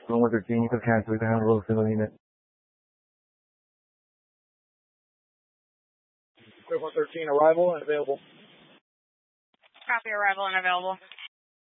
Room 113, you can cancel. We can have a roll single unit. Clear 113, arrival and available. Copy, arrival and available.